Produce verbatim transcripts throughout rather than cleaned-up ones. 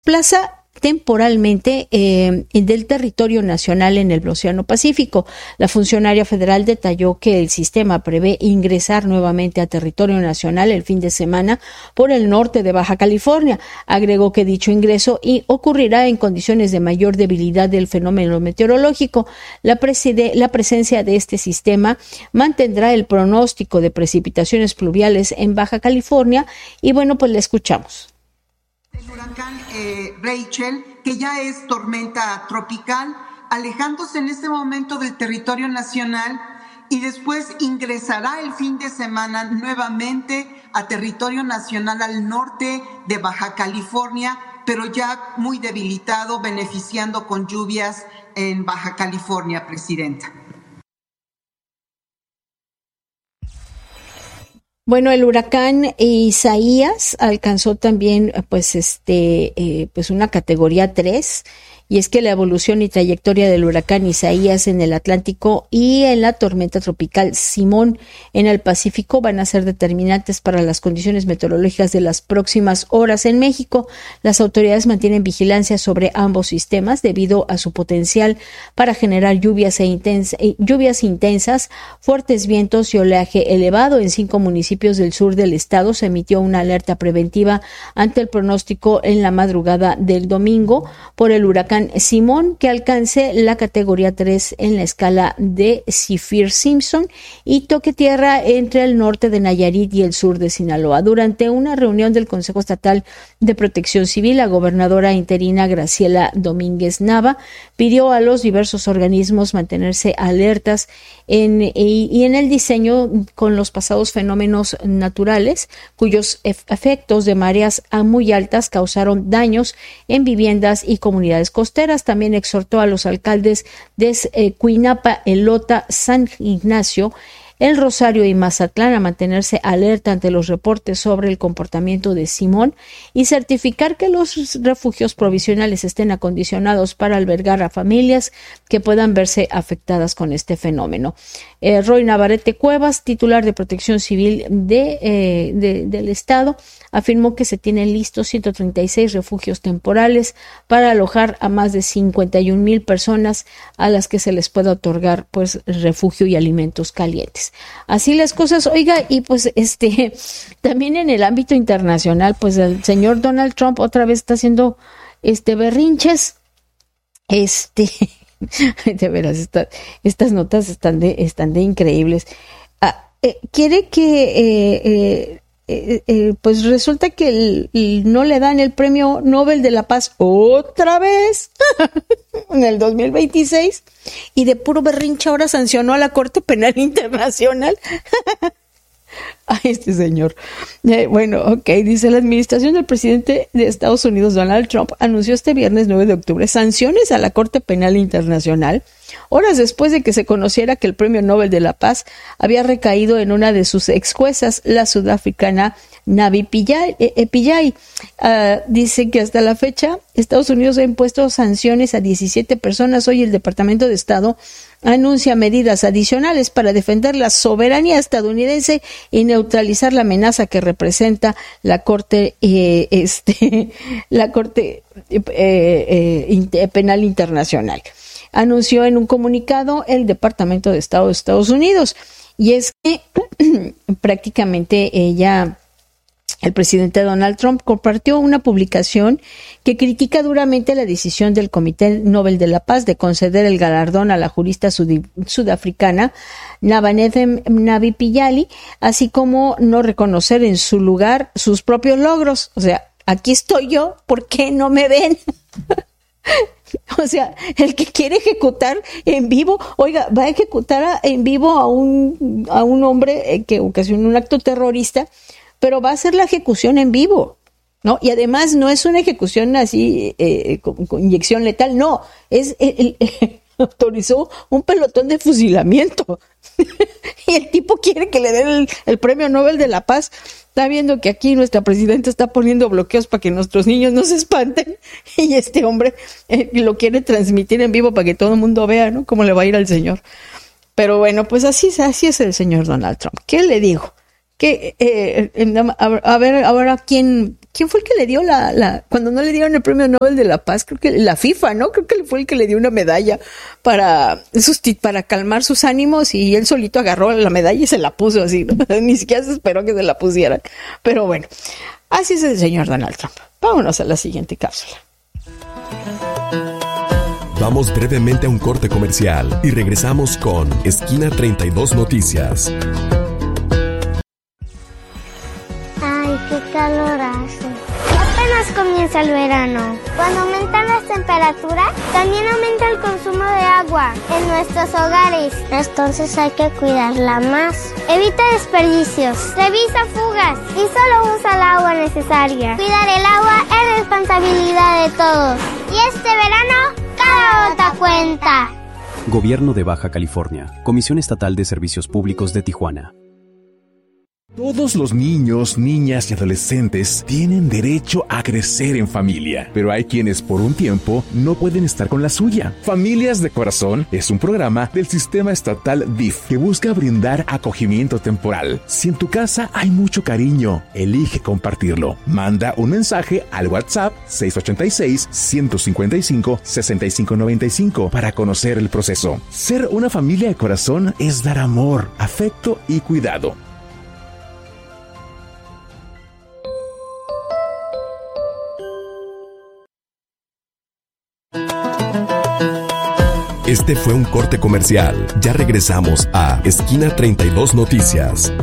desplaza temporalmente eh, del territorio nacional en el Océano Pacífico. La funcionaria federal detalló que el sistema prevé ingresar nuevamente a territorio nacional el fin de semana por el norte de Baja California. Agregó que dicho ingreso y ocurrirá en condiciones de mayor debilidad del fenómeno meteorológico. La, preside, la presencia de este sistema mantendrá el pronóstico de precipitaciones pluviales en Baja California y bueno, pues le escuchamos. El huracán eh, Rachel, que ya es tormenta tropical, alejándose en este momento del territorio nacional y después ingresará el fin de semana nuevamente a territorio nacional al norte de Baja California, pero ya muy debilitado, beneficiando con lluvias en Baja California, Presidenta. Bueno, el huracán Isaías alcanzó también pues este eh, pues una categoría tres, y es que la evolución y trayectoria del huracán Isaías en el Atlántico y en la tormenta tropical Simón en el Pacífico van a ser determinantes para las condiciones meteorológicas de las próximas horas en México. Las autoridades mantienen vigilancia sobre ambos sistemas debido a su potencial para generar lluvias, e intens- lluvias intensas, fuertes vientos y oleaje elevado. En cinco municipios del sur del estado se emitió una alerta preventiva ante el pronóstico en la madrugada del domingo por el huracán Simón, que alcance la categoría tres en la escala de Saffir-Simpson y toque tierra entre el norte de Nayarit y el sur de Sinaloa. Durante una reunión del Consejo Estatal de Protección Civil, la gobernadora interina Graciela Domínguez Nava pidió a los diversos organismos mantenerse alertas en, y, y en el diseño con los pasados fenómenos naturales, cuyos efectos de mareas muy altas causaron daños en viviendas y comunidades costeras. También exhortó a los alcaldes de eh, Cuinapa, Elota, San Ignacio, El Rosario y Mazatlán a mantenerse alerta ante los reportes sobre el comportamiento de Simón y certificar que los refugios provisionales estén acondicionados para albergar a familias que puedan verse afectadas con este fenómeno. Eh, Roy Navarrete Cuevas, titular de Protección Civil de, eh, de, del Estado, afirmó que se tienen listos ciento treinta y seis refugios temporales para alojar a más de cincuenta y un mil personas a las que se les pueda otorgar pues refugio y alimentos calientes. Así las cosas, oiga, y pues este también en el ámbito internacional, pues el señor Donald Trump otra vez está haciendo este berrinches, este de veras, esta, estas notas están de, están de increíbles. Ah, eh, quiere que eh, eh, Eh, eh, pues resulta que el, el, no le dan el premio Nobel de la Paz otra vez en el dos mil veintiséis y de puro berrinche ahora sancionó a la Corte Penal Internacional. Ay, este señor. Eh, bueno, ok, dice la administración del presidente de Estados Unidos, Donald Trump, anunció este viernes nueve de octubre sanciones a la Corte Penal Internacional, horas después de que se conociera que el premio Nobel de la Paz había recaído en una de sus ex juezas, la sudafricana Navi Pillay. Eh, Pillay. Uh, dice que hasta la fecha Estados Unidos ha impuesto sanciones a diecisiete personas. Hoy el Departamento de Estado anuncia medidas adicionales para defender la soberanía estadounidense y neutralizar la amenaza que representa la Corte eh, este la Corte eh, eh, Penal Internacional. Anunció en un comunicado el Departamento de Estado de Estados Unidos, y es que prácticamente ella El presidente Donald Trump compartió una publicación que critica duramente la decisión del Comité Nobel de la Paz de conceder el galardón a la jurista sud- sudafricana Navanethem Navi Pillay, así como no reconocer en su lugar sus propios logros. O sea, aquí estoy yo, ¿por qué no me ven? O sea, el que quiere ejecutar en vivo, oiga, va a ejecutar a, en vivo a un, a un hombre que ocasionó un acto terrorista, pero va a hacer la ejecución en vivo, ¿no? Y además no es una ejecución así eh, con, con inyección letal, no, es el, el, el, autorizó un pelotón de fusilamiento. Y el tipo quiere que le den el, el premio Nobel de la Paz. Está viendo que aquí nuestra presidenta está poniendo bloqueos para que nuestros niños no se espanten, y este hombre eh, lo quiere transmitir en vivo para que todo el mundo vea, ¿no?, cómo le va a ir al señor. Pero bueno, pues así, así es el señor Donald Trump. ¿Qué le digo? Que eh, a ver, ahora quién ¿quién fue el que le dio la, la, cuando no le dieron el premio Nobel de la Paz? Creo que la FIFA, ¿no? Creo que fue el que le dio una medalla para, para calmar sus ánimos, y él solito agarró la medalla y se la puso así, ¿no? Ni siquiera se esperó que se la pusieran. Pero bueno, así es el señor Donald Trump. Vámonos a la siguiente cápsula. Vamos brevemente a un corte comercial y regresamos con Esquina treinta y dos Noticias. Ay, qué calor hace. Apenas comienza el verano. Cuando aumentan las temperaturas, también aumenta el consumo de agua en nuestros hogares. Entonces hay que cuidarla más. Evita desperdicios, revisa fugas y solo usa el agua necesaria. Cuidar el agua es responsabilidad de todos. Y este verano, cada gota cuenta. Gobierno de Baja California, Comisión Estatal de Servicios Públicos de Tijuana. Todos los niños, niñas y adolescentes tienen derecho a crecer en familia, pero hay quienes por un tiempo no pueden estar con la suya. Familias de Corazón es un programa del sistema estatal D I F que busca brindar acogimiento temporal. Si en tu casa hay mucho cariño, elige compartirlo. Manda un mensaje al WhatsApp seis ocho seis, uno cinco cinco, seis cinco nueve cinco para conocer el proceso. Ser una familia de corazón es dar amor, afecto y cuidado. Este fue un corte comercial. Ya regresamos a Esquina treinta y dos Noticias.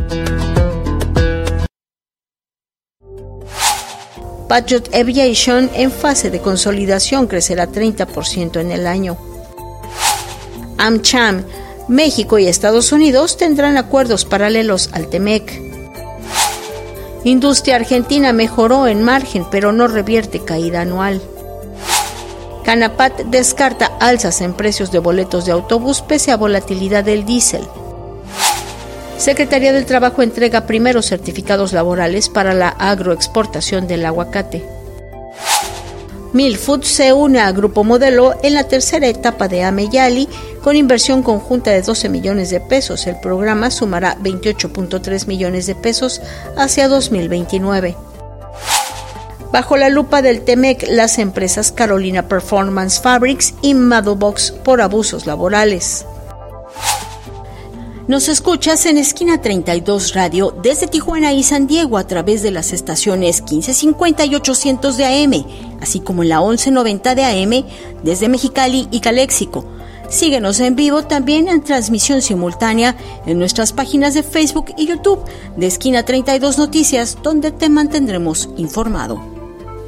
Patriot Aviation en fase de consolidación crecerá treinta por ciento en el año. AmCham, México y Estados Unidos tendrán acuerdos paralelos al T-MEC. Industria argentina mejoró en margen, pero no revierte caída anual. Canapat descarta alzas en precios de boletos de autobús pese a volatilidad del diésel. Secretaría del Trabajo entrega primeros certificados laborales para la agroexportación del aguacate. Milfood se une a Grupo Modelo en la tercera etapa de Ameyali con inversión conjunta de doce millones de pesos. El programa sumará veintiocho punto tres millones de pesos hacia dos mil veintinueve. Bajo la lupa del T-MEC, las empresas Carolina Performance Fabrics y Madobox por abusos laborales. Nos escuchas en Esquina treinta y dos Radio desde Tijuana y San Diego a través de las estaciones quince cincuenta y ochocientos de A M, así como en la once noventa de A M desde Mexicali y Caléxico. Síguenos en vivo también en transmisión simultánea en nuestras páginas de Facebook y YouTube de Esquina treinta y dos Noticias, donde te mantendremos informado.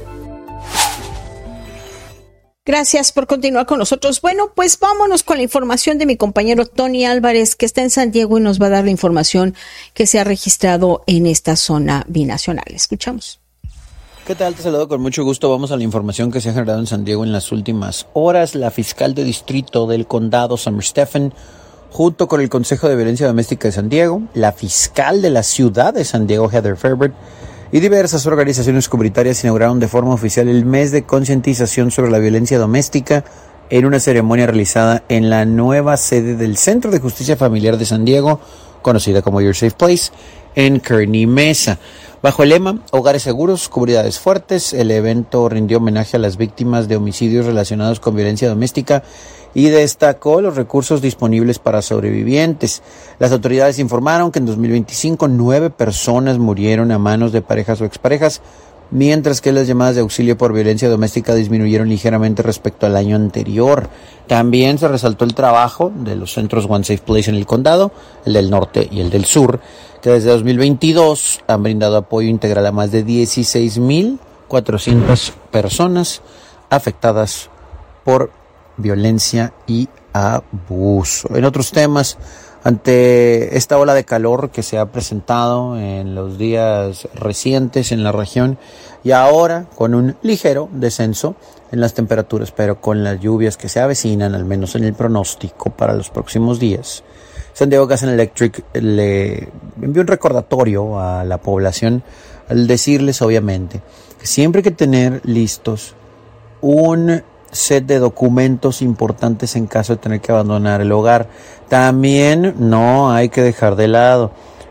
Gracias por continuar con nosotros. Bueno, pues vámonos con la información de mi compañero Tony Álvarez, que está en San Diego y nos va a dar la información que se ha registrado en esta zona binacional. Escuchamos. ¿Qué tal? Te saludo con mucho gusto. Vamos a la información que se ha generado en San Diego en las últimas horas. La fiscal de distrito del condado, Summer Stephan, junto con el Consejo de Violencia Doméstica de San Diego, la fiscal de la ciudad de San Diego, Heather Fairburn, y diversas organizaciones comunitarias inauguraron de forma oficial el mes de concientización sobre la violencia doméstica en una ceremonia realizada en la nueva sede del Centro de Justicia Familiar de San Diego, conocida como Your Safe Place, en Kearny Mesa. Bajo el lema Hogares Seguros, Comunidades Fuertes, el evento rindió homenaje a las víctimas de homicidios relacionados con violencia doméstica y destacó los recursos disponibles para sobrevivientes. Las autoridades informaron que en dos mil veinticinco nueve personas murieron a manos de parejas o exparejas, mientras que las llamadas de auxilio por violencia doméstica disminuyeron ligeramente respecto al año anterior. También se resaltó el trabajo de los centros One Safe Place en el condado, el del norte y el del sur, que desde dos mil veintidós han brindado apoyo integral a más de dieciséis mil cuatrocientas personas afectadas por violencia y abuso. En otros temas, ante esta ola de calor que se ha presentado en los días recientes en la región y ahora con un ligero descenso en las temperaturas, pero con las lluvias que se avecinan, al menos en el pronóstico para los próximos días, San Diego Gas and Electric le envió un recordatorio a la población al decirles, obviamente, que siempre hay que tener listos un set de documentos importantes en caso de tener que abandonar el hogar. También no hay que dejar de lado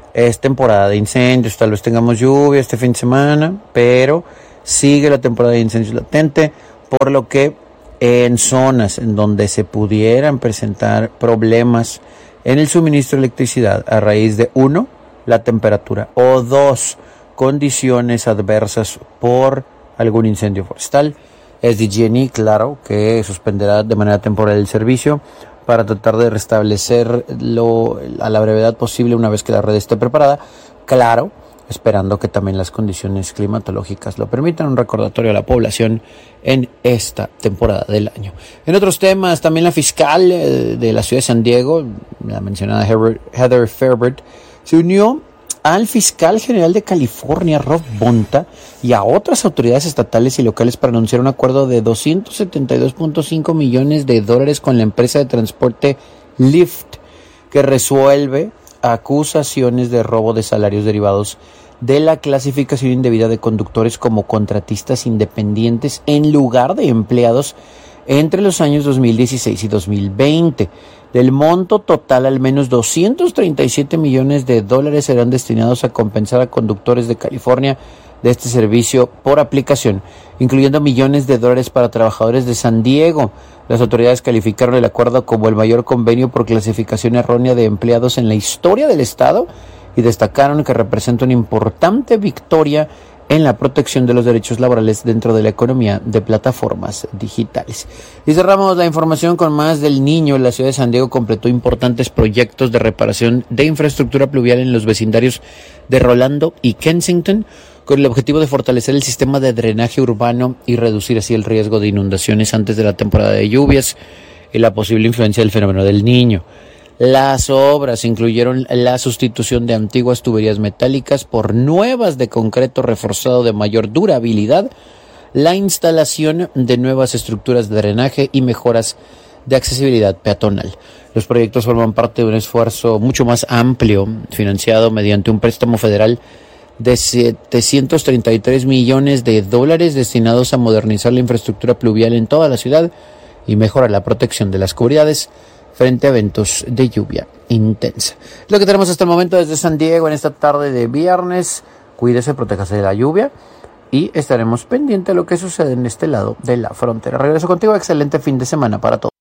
es temporada de incendios, tal vez tengamos lluvia este fin de semana, pero sigue la temporada de incendios latente, por lo que en zonas en donde se pudieran presentar problemas en el suministro de electricidad a raíz de uno, la temperatura, o dos, condiciones adversas por algún incendio forestal, S D G and E, claro, que suspenderá de manera temporal el servicio para tratar de restablecerlo a la brevedad posible una vez que la red esté preparada, claro, esperando que también las condiciones climatológicas lo permitan. Un recordatorio a la población en esta temporada del año. En otros temas, también la fiscal de la ciudad de San Diego, la mencionada Heather Fairburn, se unió al fiscal general de California, Rob Bonta, y a otras autoridades estatales y locales para anunciar un acuerdo de doscientos setenta y dos punto cinco millones de dólares con la empresa de transporte Lyft, que resuelve acusaciones de robo de salarios derivados de la clasificación indebida de conductores como contratistas independientes en lugar de empleados entre los años dos mil dieciséis y dos mil veinte. Del monto total, al menos doscientos treinta y siete millones de dólares serán destinados a compensar a conductores de California de este servicio por aplicación, incluyendo millones de dólares para trabajadores de San Diego. Las autoridades calificaron el acuerdo como el mayor convenio por clasificación errónea de empleados en la historia del estado y destacaron que representa una importante victoria en la protección de los derechos laborales dentro de la economía de plataformas digitales. Y cerramos la información con más del Niño. La ciudad de San Diego completó importantes proyectos de reparación de infraestructura pluvial en los vecindarios de Rolando y Kensington, con el objetivo de fortalecer el sistema de drenaje urbano y reducir así el riesgo de inundaciones antes de la temporada de lluvias y la posible influencia del fenómeno del Niño. Las obras incluyeron la sustitución de antiguas tuberías metálicas por nuevas de concreto reforzado de mayor durabilidad, la instalación de nuevas estructuras de drenaje y mejoras de accesibilidad peatonal. Los proyectos forman parte de un esfuerzo mucho más amplio, financiado mediante un préstamo federal de setecientos treinta y tres millones de dólares destinados a modernizar la infraestructura pluvial en toda la ciudad y mejorar la protección de las comunidades frente a eventos de lluvia intensa. Lo que tenemos hasta el momento desde San Diego en esta tarde de viernes. Cuídese, protéjase de la lluvia y estaremos pendientes de lo que sucede en este lado de la frontera. Regreso contigo, excelente fin de semana para todos.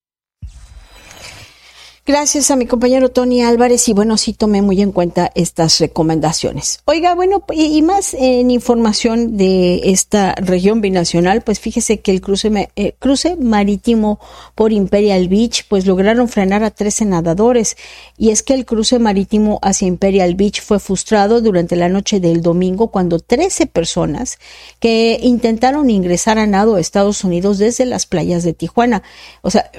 Gracias a mi compañero Tony Álvarez y bueno, sí tomé muy en cuenta estas recomendaciones. Oiga, bueno, y más en información de esta región binacional, pues fíjese que el cruce, eh, cruce marítimo por Imperial Beach, pues lograron frenar a trece nadadores. Y es que el cruce marítimo hacia Imperial Beach fue frustrado durante la noche del domingo cuando trece personas que intentaron ingresar a nado a Estados Unidos desde las playas de Tijuana. O sea,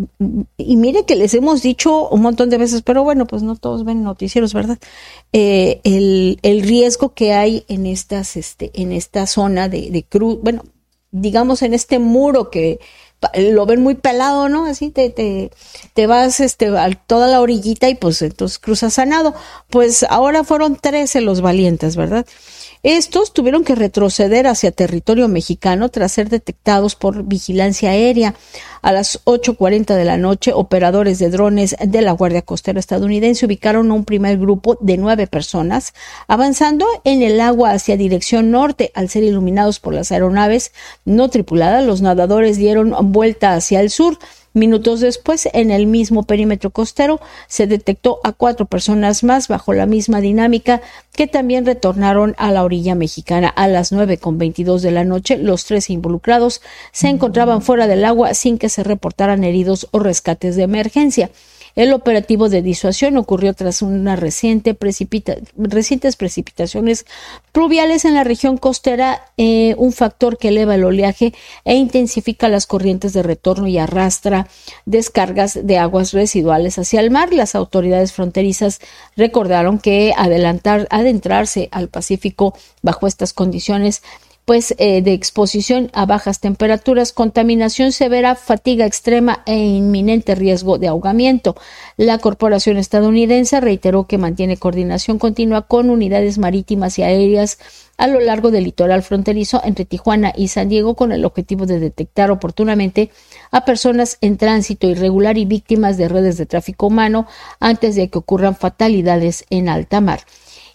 y mire que les hemos dicho un montón de veces, pero bueno, pues no todos ven noticieros, ¿verdad? Eh, el, el riesgo que hay en estas, este, en esta zona de, de cruz, bueno, digamos en este muro que lo ven muy pelado, ¿no? Así te, te, te vas, este, a toda la orillita y pues entonces cruzas a nado. Pues ahora fueron trece los valientes, ¿verdad? Estos tuvieron que retroceder hacia territorio mexicano tras ser detectados por vigilancia aérea. A las ocho cuarenta de la noche, operadores de drones de la Guardia Costera estadounidense ubicaron a un primer grupo de nueve personas avanzando en el agua hacia dirección norte. Al ser iluminados por las aeronaves no tripuladas, los nadadores dieron vuelta hacia el sur. Minutos después, en el mismo perímetro costero, se detectó a cuatro personas más bajo la misma dinámica que también retornaron a la orilla mexicana. A las nueve con veintidós de la noche, los tres involucrados se encontraban fuera del agua sin que se reportaran heridos o rescates de emergencia. El operativo de disuasión ocurrió tras una reciente precipita, recientes precipitaciones pluviales en la región costera, eh, un factor que eleva el oleaje e intensifica las corrientes de retorno y arrastra descargas de aguas residuales hacia el mar. Las autoridades fronterizas recordaron que adelantar, adentrarse al Pacífico bajo estas condiciones pues eh, de exposición a bajas temperaturas, contaminación severa, fatiga extrema e inminente riesgo de ahogamiento. La corporación estadounidense reiteró que mantiene coordinación continua con unidades marítimas y aéreas a lo largo del litoral fronterizo entre Tijuana y San Diego con el objetivo de detectar oportunamente a personas en tránsito irregular y víctimas de redes de tráfico humano antes de que ocurran fatalidades en alta mar.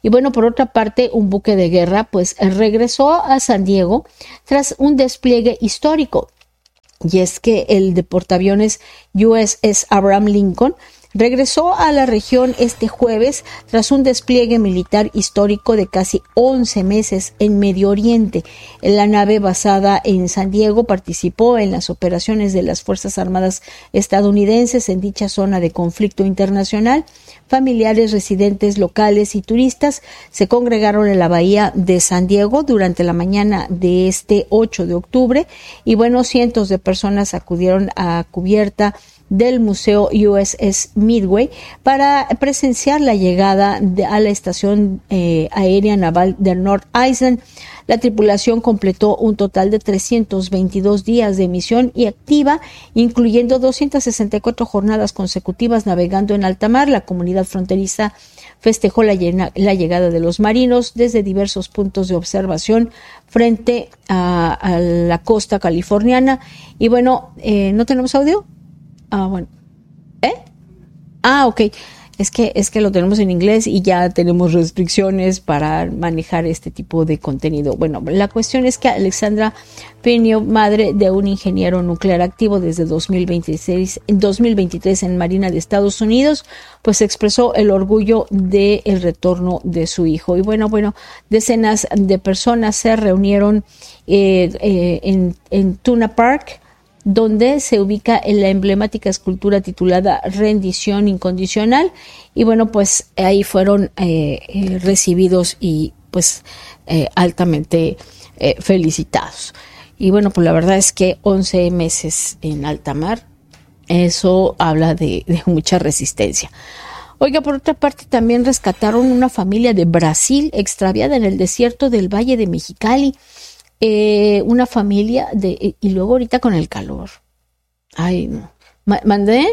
Y bueno, por otra parte, un buque de guerra pues regresó a San Diego tras un despliegue histórico. Y es que el de portaaviones U S S Abraham Lincoln regresó a la región este jueves tras un despliegue militar histórico de casi once meses en Medio Oriente. La nave, basada en San Diego, participó en las operaciones de las Fuerzas Armadas estadounidenses en dicha zona de conflicto internacional. Familiares, residentes locales y turistas se congregaron en la bahía de San Diego durante la mañana de este ocho de octubre y bueno, cientos de personas acudieron a cubierta del Museo U S S Midway para presenciar la llegada de, a la estación eh, aérea naval de North Island. La tripulación completó un total de trescientos veintidós días de misión y activa, incluyendo doscientas sesenta y cuatro jornadas consecutivas navegando en alta mar. La comunidad fronteriza festejó la, llena, la llegada de los marinos desde diversos puntos de observación frente a, a la costa californiana. Y bueno, eh, ¿no tenemos audio? Ah, bueno. ¿Eh? Ah, ok. Es que, es que lo tenemos en inglés y ya tenemos restricciones para manejar este tipo de contenido. Bueno, la cuestión es que Alexandra Penio, madre de un ingeniero nuclear activo desde dos mil veintiséis, dos mil veintitrés en Marina de Estados Unidos, pues expresó el orgullo del retorno de su hijo. Y bueno, bueno, decenas de personas se reunieron eh, eh, en, en Tuna Park, donde se ubica en la emblemática escultura titulada Rendición Incondicional, y bueno, pues ahí fueron eh, eh, recibidos y pues eh, altamente eh, felicitados. Y bueno, pues la verdad es que once meses en alta mar, eso habla de, de mucha resistencia. Oiga, por otra parte, también rescataron una familia de Brasil extraviada en el desierto del Valle de Mexicali. Eh, una familia de, y luego ahorita con el calor. Ay, no. ¿Mandé?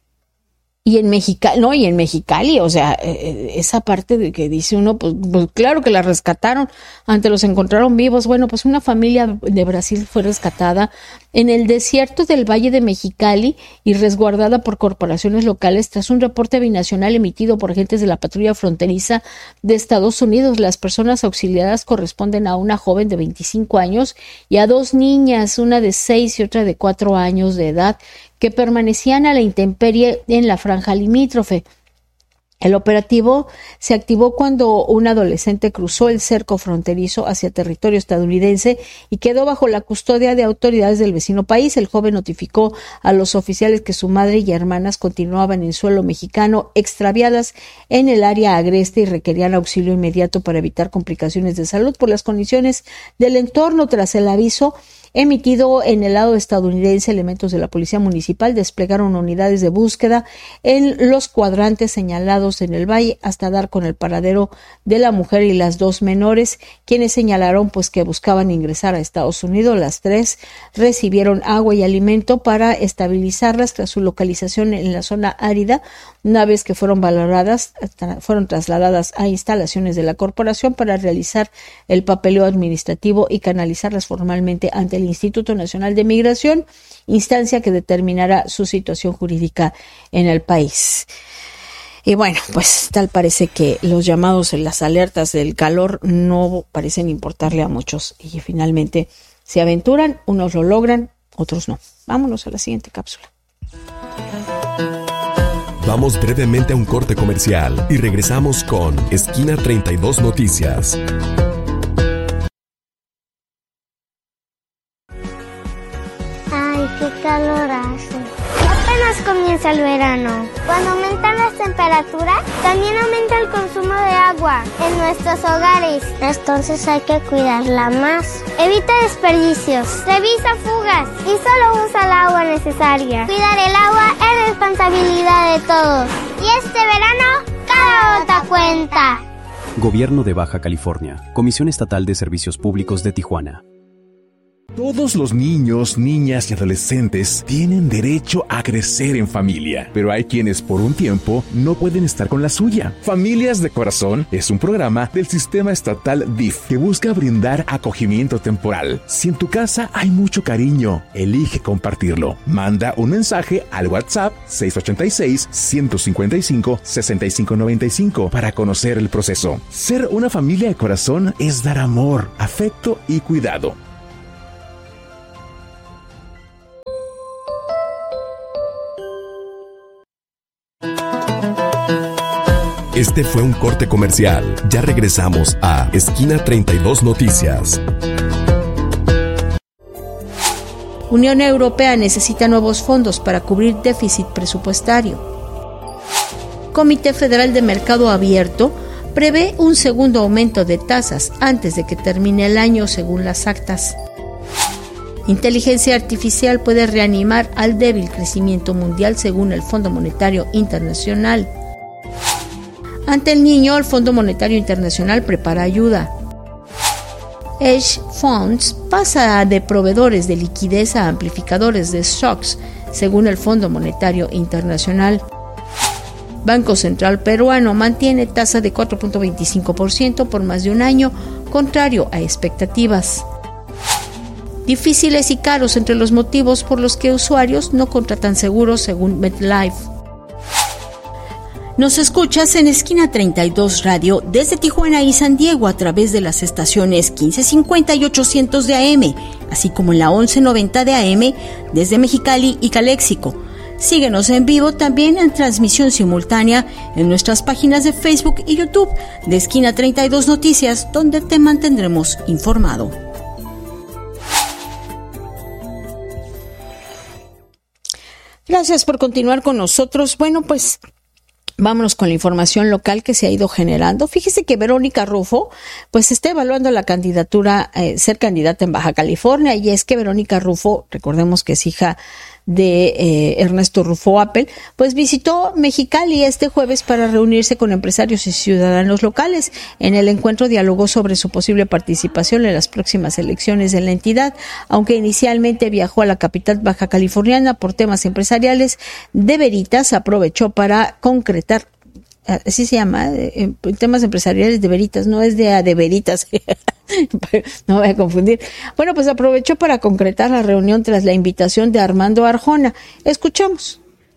Y en Mexicali, no, y en Mexicali, o sea, eh, esa parte de que dice uno, pues, pues claro que la rescataron, antes los encontraron vivos. Bueno, pues una familia de Brasil fue rescatada en el desierto del Valle de Mexicali y resguardada por corporaciones locales tras un reporte binacional emitido por agentes de la patrulla fronteriza de Estados Unidos. Las personas auxiliadas corresponden a una joven de veinticinco años y a dos niñas, una de seis y otra de cuatro años de edad, que permanecían a la intemperie en la franja limítrofe. El operativo se activó cuando un adolescente cruzó el cerco fronterizo hacia territorio estadounidense y quedó bajo la custodia de autoridades del vecino país. El joven notificó a los oficiales que su madre y hermanas continuaban en suelo mexicano, extraviadas en el área agreste, y requerían auxilio inmediato para evitar complicaciones de salud por las condiciones del entorno. Tras el aviso emitido en el lado estadounidense, elementos de la policía municipal desplegaron unidades de búsqueda en los cuadrantes señalados en el valle hasta dar con el paradero de la mujer y las dos menores, quienes señalaron pues que buscaban ingresar a Estados Unidos. Las tres recibieron agua y alimento para estabilizarlas tras su localización en la zona árida. Una vez que fueron valoradas, fueron trasladadas a instalaciones de la corporación para realizar el papeleo administrativo y canalizarlas formalmente ante el Instituto Nacional de Migración, instancia que determinará su situación jurídica en el país. Y bueno, pues tal parece que los llamados en las alertas del calor no parecen importarle a muchos y finalmente se aventuran, unos lo logran, otros no. Vámonos a la siguiente cápsula. Vamos brevemente a un corte comercial y regresamos con Esquina treinta y dos Noticias. Ay, qué calor hace. Apenas comienza el verano. Cuando aumentan las temperaturas, también aumenta el consumo de agua en nuestros hogares. Entonces hay que cuidarla más. Evita desperdicios, revisa fugas y solo usa el agua necesaria. Cuidar el agua es responsabilidad de todos. Y este verano, cada gota cuenta. Gobierno de Baja California, Comisión Estatal de Servicios Públicos de Tijuana. Todos los niños, niñas y adolescentes tienen derecho a crecer en familia, pero hay quienes por un tiempo no pueden estar con la suya. Familias de Corazón es un programa del sistema estatal D I F que busca brindar acogimiento temporal. Si en tu casa hay mucho cariño, elige compartirlo. Manda un mensaje al WhatsApp seis ocho seis, uno cinco cinco, seis cinco nueve cinco para conocer el proceso. Ser una familia de corazón es dar amor, afecto y cuidado. Este fue un corte comercial. Ya regresamos a Esquina treinta y dos Noticias. Unión Europea necesita nuevos fondos para cubrir déficit presupuestario. Comité Federal de Mercado Abierto prevé un segundo aumento de tasas antes de que termine el año, según las actas. Inteligencia artificial puede reanimar al débil crecimiento mundial, según el Fondo Monetario Internacional. Ante el Niño, el Fondo Monetario Internacional prepara ayuda. Hedge Funds pasa de proveedores de liquidez a amplificadores de stocks, según el Fondo Monetario Internacional. Banco Central Peruano mantiene tasa de cuatro punto veinticinco por ciento por más de un año, contrario a expectativas. Difíciles y caros entre los motivos por los que usuarios no contratan seguros, según MetLife. Nos escuchas en Esquina treinta y dos Radio desde Tijuana y San Diego a través de las estaciones quince cincuenta y ochocientos de A M, así como en la once noventa de A M desde Mexicali y Caléxico. Síguenos en vivo también en transmisión simultánea en nuestras páginas de Facebook y YouTube de Esquina treinta y dos Noticias, donde te mantendremos informado. Gracias por continuar con nosotros. Bueno, pues vámonos con la información local que se ha ido generando. Fíjese que Verónica Rufo, pues está evaluando la candidatura, eh, ser candidata en Baja California, y es que Verónica Rufo, recordemos que es hija de eh, Ernesto Rufo Appel, pues visitó Mexicali este jueves para reunirse con empresarios y ciudadanos locales. En el encuentro dialogó sobre su posible participación en las próximas elecciones de la entidad, aunque inicialmente viajó a la capital baja californiana por temas empresariales. De Veritas aprovechó para concretar, así se llama, en temas empresariales de Veritas, no es de de Veritas, no me voy a confundir. Bueno, pues aprovechó para concretar la reunión tras la invitación de Armando Arjona. Escuchamos.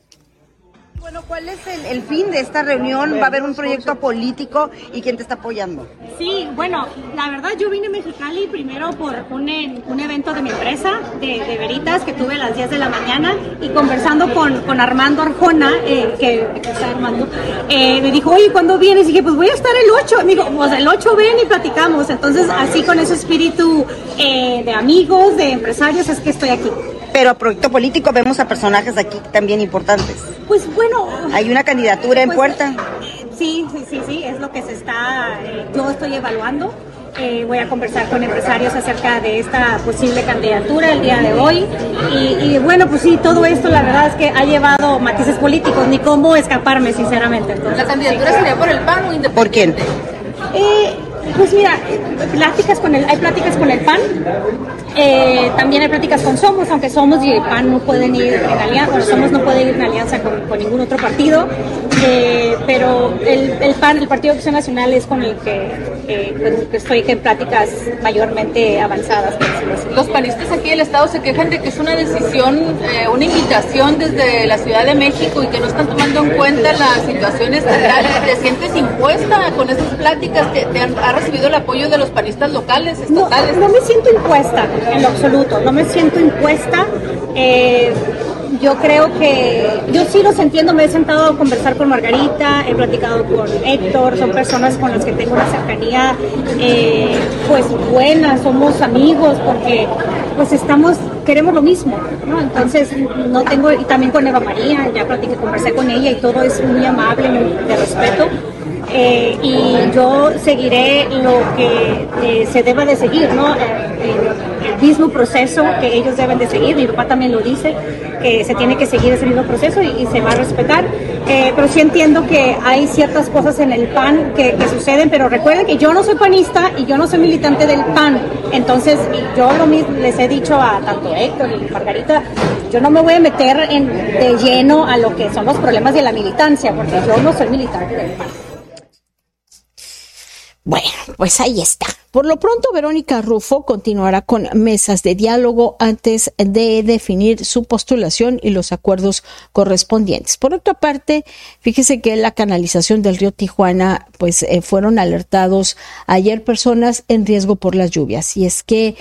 Bueno, ¿cuál es el, el fin de esta reunión? ¿Va a haber un proyecto político y quién te está apoyando? Sí, bueno, la verdad yo vine a Mexicali primero por un, un evento de mi empresa, de, de Veritas, que tuve a las diez de la mañana, y conversando con, con Armando Arjona, eh, que, que está Armando, eh, me dijo, oye, ¿cuándo vienes? Y dije, pues voy a estar el ocho. Me dijo, pues el ocho ven y platicamos. Entonces, así con ese espíritu eh, de amigos, de empresarios, es que estoy aquí. Pero a proyecto político vemos a personajes aquí también importantes. Pues bueno... ¿Hay una candidatura en pues, puerta? Sí, sí, sí, sí, es lo que se está, eh, yo estoy evaluando. Eh, voy a conversar con empresarios acerca de esta posible candidatura el día de hoy. Y, y bueno, pues sí, todo esto la verdad es que ha llevado matices políticos, ni cómo escaparme, sinceramente. Entonces, ¿la candidatura sí. sería por el P A N o independiente? ¿Por quién? Eh, pues mira, pláticas con el, hay pláticas con el P A N, eh, también hay pláticas con Somos, aunque Somos y el P A N no pueden ir en alianza, bueno, Somos no puede ir en alianza con, con ningún otro partido, eh, pero el, el P A N, el Partido de Acción Nacional, es con el que, eh, que estoy en pláticas mayormente avanzadas. Los panistas aquí del Estado se quejan de que es una decisión, eh, una invitación desde la Ciudad de México y que no están tomando en cuenta la situación estatal. ¿Te sientes impuesta con esas pláticas? ¿Te, te han, ha recibido el apoyo de los panistas locales, estatales? No, no me siento impuesta en lo absoluto, no me siento impuesta. Eh, yo creo que, yo sí los entiendo, me he sentado a conversar con Margarita, he platicado con Héctor, son personas con las que tengo una cercanía eh, pues buena, somos amigos porque pues estamos, queremos lo mismo, ¿no? Entonces no tengo, y también con Eva María, ya platiqué, conversé con ella y todo es muy amable, muy de respeto. Eh, y yo seguiré lo que eh, se deba de seguir, ¿no? Eh, eh, el mismo proceso que ellos deben de seguir. Mi papá también lo dice, que se tiene que seguir ese mismo proceso y, y se va a respetar. Eh, pero sí entiendo que hay ciertas cosas en el P A N que, que suceden, pero recuerden que yo no soy panista y yo no soy militante del P A N. Entonces, yo lo mismo les he dicho a tanto Héctor y Margarita, yo no me voy a meter en, de lleno a lo que son los problemas de la militancia, porque yo no soy militante del P A N. Bueno, pues ahí está. Por lo pronto, Verónica Rufo continuará con mesas de diálogo antes de definir su postulación y los acuerdos correspondientes. Por otra parte, fíjese que la canalización del río Tijuana, pues eh, fueron alertados ayer personas en riesgo por las lluvias. Y es que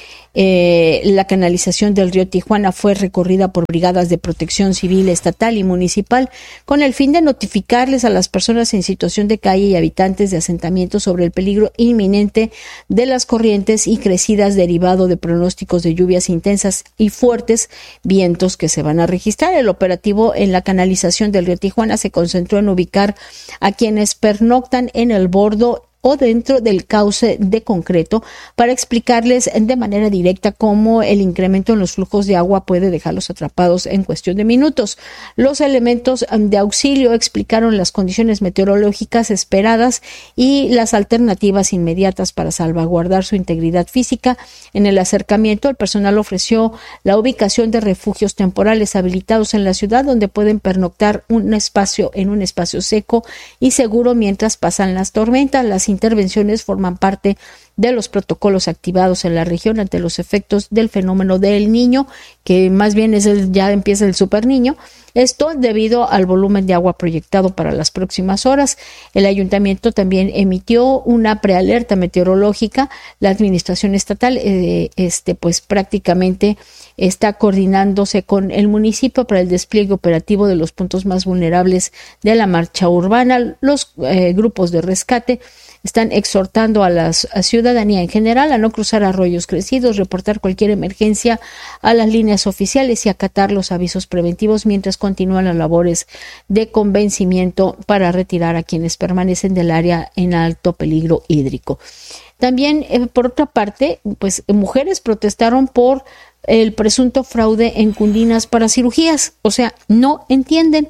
eh, la canalización del río Tijuana fue recorrida por brigadas de protección civil, estatal y municipal con el fin de notificarles a las personas en situación de calle y habitantes de asentamientos sobre el peligro inminente de de las corrientes y crecidas derivado de pronósticos de lluvias intensas y fuertes vientos que se van a registrar. El operativo en la canalización del río Tijuana se concentró en ubicar a quienes pernoctan en el bordo o dentro del cauce de concreto para explicarles de manera directa cómo el incremento en los flujos de agua puede dejarlos atrapados en cuestión de minutos. Los elementos de auxilio explicaron las condiciones meteorológicas esperadas y las alternativas inmediatas para salvaguardar su integridad física. En el acercamiento, el personal ofreció la ubicación de refugios temporales habilitados en la ciudad donde pueden pernoctar un espacio en un espacio seco y seguro mientras pasan las tormentas. Las intervenciones forman parte de los protocolos activados en la región ante los efectos del fenómeno del Niño, que más bien es el, ya empieza el super niño. Esto debido al volumen de agua proyectado para las próximas horas. El ayuntamiento también emitió una prealerta meteorológica. La administración estatal, eh, este, pues prácticamente está coordinándose con el municipio para el despliegue operativo de los puntos más vulnerables de la marcha urbana. Los eh, grupos de rescate están exhortando a la ciudadanía en general a no cruzar arroyos crecidos, reportar cualquier emergencia a las líneas oficiales y acatar los avisos preventivos mientras continúan las labores de convencimiento para retirar a quienes permanecen del área en alto peligro hídrico. También, eh, por otra parte, pues mujeres protestaron por el presunto fraude en Cundinas para cirugías. O sea, no entienden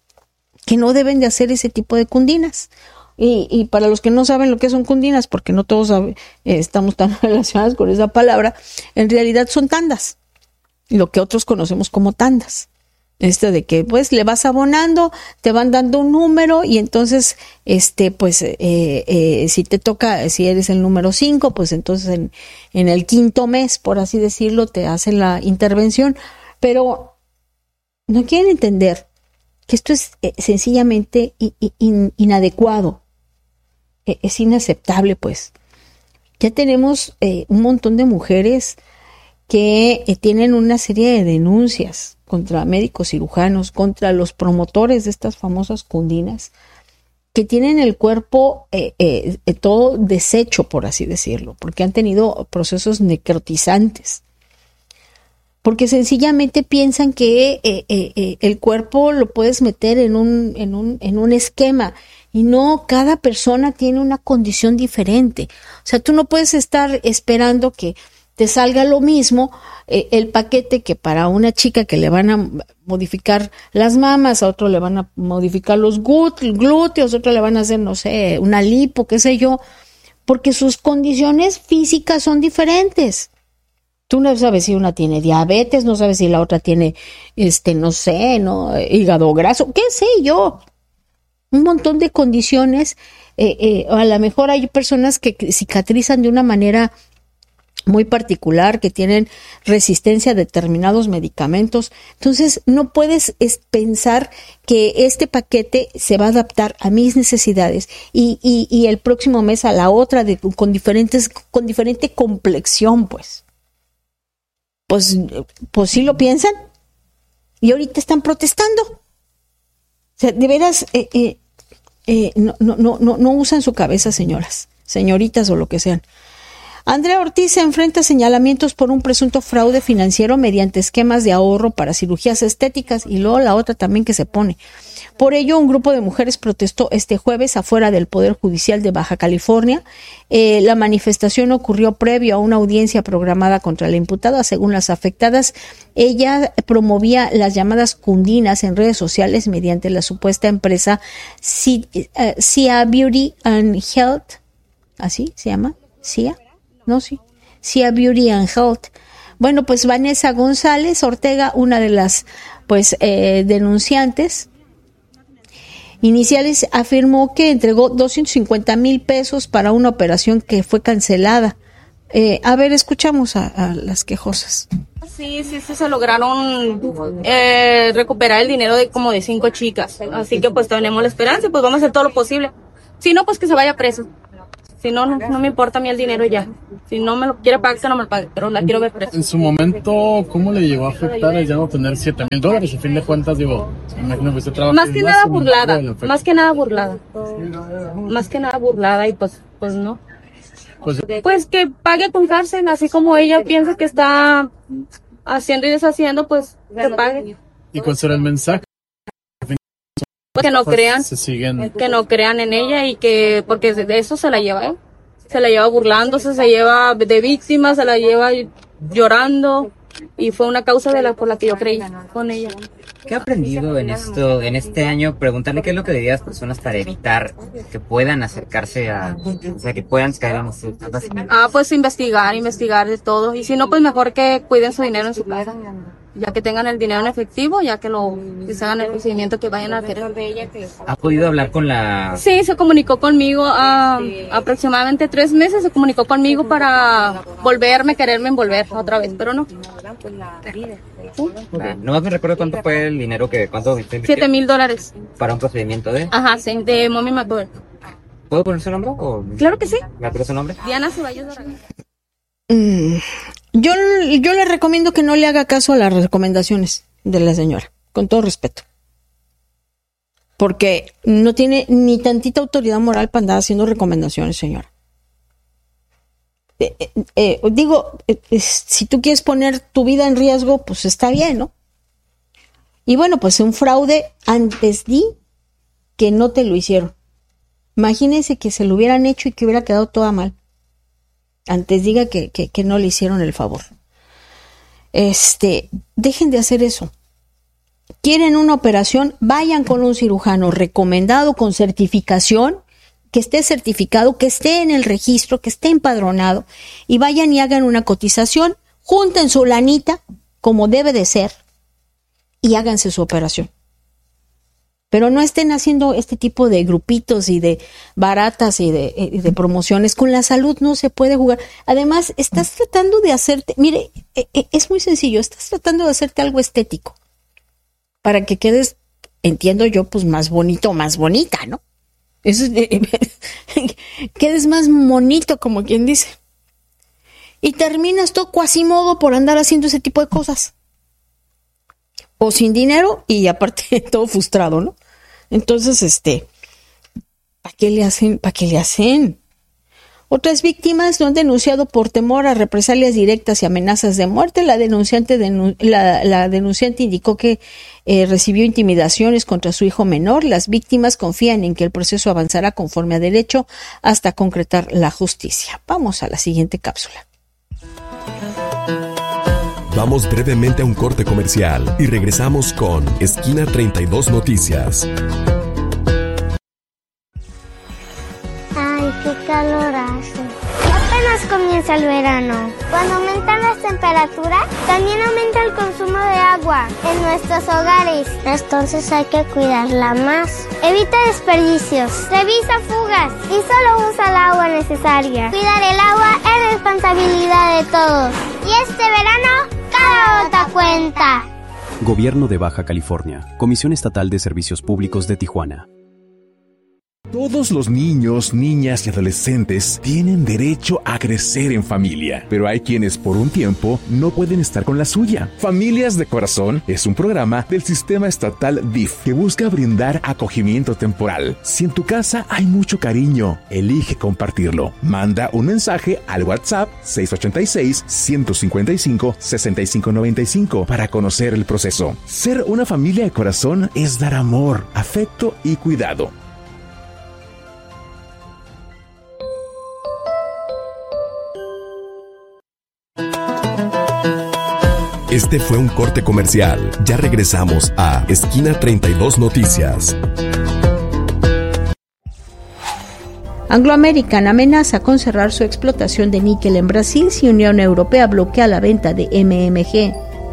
que no deben de hacer ese tipo de cundinas. Y, y para los que no saben lo que son cundinas, porque no todos sabe, eh, estamos tan relacionados con esa palabra, en realidad son tandas, lo que otros conocemos como tandas. Esto de que pues le vas abonando, te van dando un número y entonces este pues eh, eh, si te toca, si eres el número cinco, pues entonces en, en el quinto mes, por así decirlo, te hacen la intervención, pero no quieren entender que esto es eh, sencillamente in, in, inadecuado. Es inaceptable, pues. Ya tenemos eh, un montón de mujeres que eh, tienen una serie de denuncias contra médicos cirujanos, contra los promotores de estas famosas cundinas, que tienen el cuerpo eh, eh, eh, todo deshecho, por así decirlo, porque han tenido procesos necrotizantes. Porque sencillamente piensan que eh, eh, eh, el cuerpo lo puedes meter en un, en un, en un esquema. Y no, cada persona tiene una condición diferente. O sea, tú no puedes estar esperando que te salga lo mismo eh, el paquete que para una chica que le van a modificar las mamas, a otro le van a modificar los glúteos, a otro le van a hacer, no sé, una lipo, qué sé yo, porque sus condiciones físicas son diferentes. Tú no sabes si una tiene diabetes, no sabes si la otra tiene, este, no sé, no, hígado graso, qué sé yo. Un montón de condiciones, eh, eh, a lo mejor hay personas que cicatrizan de una manera muy particular, que tienen resistencia a determinados medicamentos. Entonces, no puedes pensar que este paquete se va a adaptar a mis necesidades y, y, y el próximo mes a la otra de, con diferentes, con diferente complexión, pues. Pues, pues sí lo piensan y ahorita están protestando. O sea, de veras, eh, eh, eh, no, no, no, no usan su cabeza, señoras, señoritas o lo que sean. Andrea Ortiz se enfrenta a señalamientos por un presunto fraude financiero mediante esquemas de ahorro para cirugías estéticas, y luego la otra también que se pone. Por ello, un grupo de mujeres protestó este jueves afuera del Poder Judicial de Baja California. Eh, la manifestación ocurrió previo a una audiencia programada contra la imputada. Según las afectadas, ella promovía las llamadas cundinas en redes sociales mediante la supuesta empresa Sia Beauty and Health. ¿Así se llama? ¿Sia? No, sí. Sia Beauty and Health. Bueno, pues Vanessa González Ortega, una de las pues eh, denunciantes iniciales, afirmó que entregó doscientos cincuenta mil pesos para una operación que fue cancelada. Eh, a ver, escuchamos a, a las quejosas. Sí, sí, sí, se lograron eh, recuperar el dinero de como de cinco chicas. Así que pues tenemos la esperanza y pues vamos a hacer todo lo posible. Si no, pues que se vaya preso. Si no, no, no me importa a mí el dinero ya. Si no me lo quiere pagar, que no me lo pague, pero la quiero ver presa. En su momento, ¿cómo le llegó a afectar el ya no tener siete mil dólares? A fin de cuentas, digo, imagino que usted trabaja. Más que nada burlada, más que nada burlada. Más que nada burlada y pues, pues no. Pues, pues que pague con cárcel, así como ella piensa que está haciendo y deshaciendo, pues que pague. ¿Y cuál será el mensaje? Que no crean, se siguen... que no crean en ella y que, porque de eso se la lleva, ¿eh? Se la lleva burlándose, se lleva de víctima, se la lleva llorando, y fue una causa de la por la que yo creí con ella. ¿Qué ha aprendido en esto, en este año? Preguntarle qué es lo que le diría a las personas para evitar que puedan acercarse a, o sea, que puedan caer en este. Ah, pues investigar, investigar de todo, y si no, pues mejor que cuiden su dinero en su casa. Ya que tengan el dinero en efectivo, ya que lo que se hagan el procedimiento que vayan a hacer. ¿Ha podido hablar con la...? Sí, se comunicó conmigo a aproximadamente tres meses, se comunicó conmigo para volverme, quererme envolver otra vez, pero no. ¿Sí? Ah, nomás me recuerdo cuánto fue el dinero que... ¿Cuánto? Siete mil dólares. ¿Para un procedimiento de...? Ajá, sí, de Mommy McBoy. ¿Puedo poner su nombre? O... Claro que sí. ¿Me acuerdo su nombre? Diana Ceballos Barragán. Mm, yo, yo le recomiendo que no le haga caso a las recomendaciones de la señora, con todo respeto. Porque no tiene ni tantita autoridad moral para andar haciendo recomendaciones, señora. Eh, eh, eh, digo, eh, eh, si tú quieres poner tu vida en riesgo, pues está bien, ¿no? Y bueno, pues un fraude, antes di que no te lo hicieron. Imagínense que se lo hubieran hecho y que hubiera quedado toda mal. Antes diga que, que, que no le hicieron el favor. Este, dejen de hacer eso. Quieren una operación, vayan con un cirujano recomendado, con certificación, que esté certificado, que esté en el registro, que esté empadronado, y vayan y hagan una cotización, junten su lanita, como debe de ser, y háganse su operación. Pero no estén haciendo este tipo de grupitos y de baratas y de, y de promociones. Con la salud no se puede jugar. Además, estás tratando de hacerte, mire, es muy sencillo, estás tratando de hacerte algo estético para que quedes, entiendo yo, pues más bonito, más bonita, ¿no? Eso es, eh, quedes más bonito, como quien dice. Y terminas todo cuasimodo por andar haciendo ese tipo de cosas. O sin dinero y aparte todo frustrado, ¿no? Entonces, este, ¿para qué le hacen? ¿Para qué le hacen? Otras víctimas lo han denunciado por temor a represalias directas y amenazas de muerte. La denunciante, denu- la, la denunciante indicó que eh, recibió intimidaciones contra su hijo menor. Las víctimas confían en que el proceso avanzará conforme a derecho hasta concretar la justicia. Vamos a la siguiente cápsula. Vamos brevemente a un corte comercial y regresamos con Esquina treinta y dos Noticias. Ay, qué calor hace. Apenas comienza el verano. Cuando aumentan las temperaturas, también aumenta el consumo de agua en nuestros hogares. Entonces hay que cuidarla más. Evita desperdicios, revisa fugas y solo usa el agua necesaria. Cuidar el agua es responsabilidad de todos. Y este verano, cada gota cuenta. Gobierno de Baja California, Comisión Estatal de Servicios Públicos de Tijuana. Todos los niños, niñas y adolescentes tienen derecho a crecer en familia, pero hay quienes por un tiempo no pueden estar con la suya. Familias de Corazón es un programa del sistema estatal D I F que busca brindar acogimiento temporal. Si en tu casa hay mucho cariño, elige compartirlo. Manda un mensaje al WhatsApp seis ocho seis, uno cinco cinco, seis cinco nueve cinco para conocer el proceso. Ser una familia de corazón es dar amor, afecto y cuidado. Este fue un corte comercial. Ya regresamos a Esquina treinta y dos Noticias. Anglo American amenaza con cerrar su explotación de níquel en Brasil si Unión Europea bloquea la venta de M M G.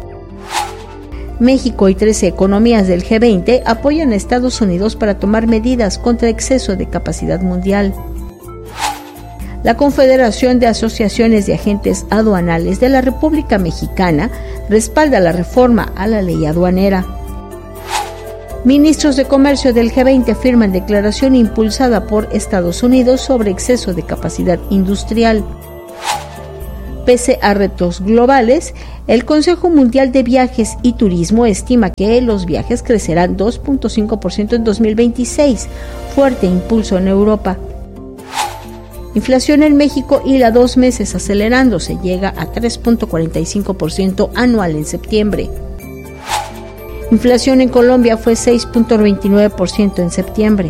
México y trece economías del G veinte apoyan a Estados Unidos para tomar medidas contra exceso de capacidad mundial. La Confederación de Asociaciones de Agentes Aduanales de la República Mexicana respalda la reforma a la ley aduanera. Ministros de Comercio del G veinte firman declaración impulsada por Estados Unidos sobre exceso de capacidad industrial. Pese a retos globales, el Consejo Mundial de Viajes y Turismo estima que los viajes crecerán dos punto cinco por ciento en dos mil veintiséis, fuerte impulso en Europa. Inflación en México hila dos meses acelerándose, llega a tres punto cuarenta y cinco por ciento anual en septiembre. Inflación en Colombia fue seis punto veintinueve por ciento en septiembre.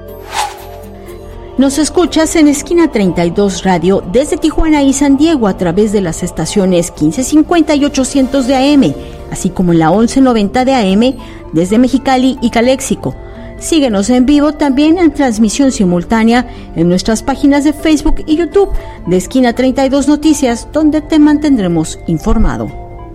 Nos escuchas en Esquina treinta y dos Radio desde Tijuana y San Diego a través de las estaciones quince cincuenta y ochocientos de A M, así como en la once noventa de A M desde Mexicali y Caléxico. Síguenos en vivo también en transmisión simultánea en nuestras páginas de Facebook y YouTube de Esquina treinta y dos Noticias, donde te mantendremos informado.